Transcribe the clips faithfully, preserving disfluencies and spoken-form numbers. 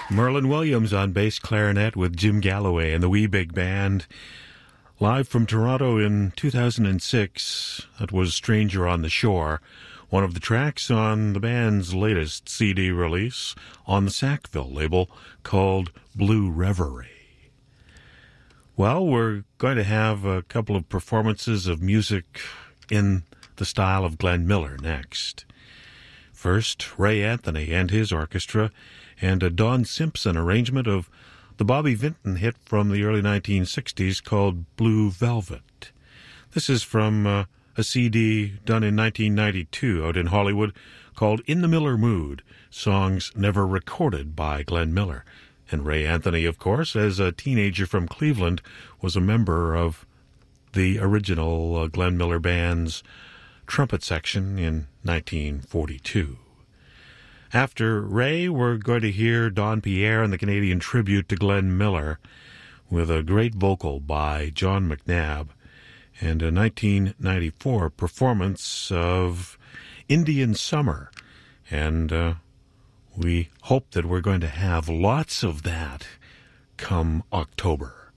Merlin Williams on bass clarinet with Jim Galloway and the Wee Big Band. Live from Toronto in two thousand six, that was Stranger on the Shore, one of the tracks on the band's latest C D release on the Sackville label called Blue Reverie. Well, we're going to have a couple of performances of music in the style of Glenn Miller next. First, Ray Anthony and his orchestra, and a Don Simpson arrangement of the Bobby Vinton hit from the early nineteen sixties called Blue Velvet. This is from uh, a C D done in nineteen ninety-two out in Hollywood called In the Miller Mood, songs never recorded by Glenn Miller. And Ray Anthony, of course, as a teenager from Cleveland, was a member of the original uh, Glenn Miller Band's trumpet section in nineteen forty-two. After Ray, we're going to hear Don Pierre and the Canadian tribute to Glenn Miller with a great vocal by John McNabb and a nineteen ninety-four performance of Indian Summer. And uh, we hope that we're going to have lots of that come October.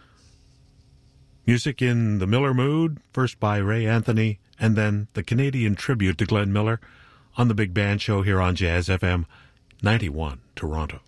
Music in the Miller Mood, first by Ray Anthony, and then the Canadian tribute to Glenn Miller on the Big Band Show here on Jazz F M ninety-one, Toronto.